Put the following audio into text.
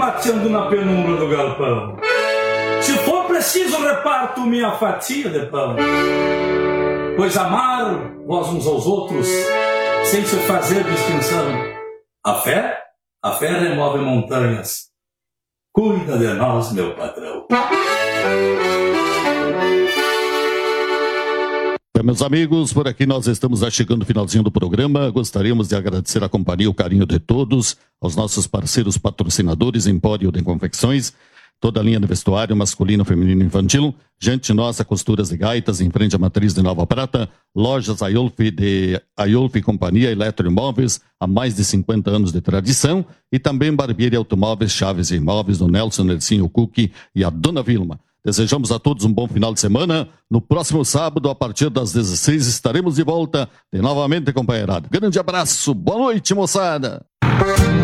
fatiando na penumbra do galpão. Se for preciso, reparto minha fatia de pão. Pois amar vós uns aos outros, sem se fazer distinção. A fé remove montanhas. Cuida de nós, meu patrão. Meus amigos, por aqui nós estamos chegando no finalzinho do programa. Gostaríamos de agradecer a companhia e o carinho de todos, aos nossos parceiros patrocinadores, Empório de Confecções, toda a linha de vestuário masculino, feminino e infantil, Gente Nossa Costuras de Gaitas, em frente à Matriz de Nova Prata, lojas Aiolfi e Companhia Eletroimóveis, há mais de 50 anos de tradição, e também Barbearia Automóveis, Chaves e Imóveis, do Nelson, Nercinho Cook e a Dona Vilma. Desejamos a todos um bom final de semana. No próximo sábado, a partir das 16, estaremos de volta novamente, companheirada. Grande abraço, boa noite, moçada!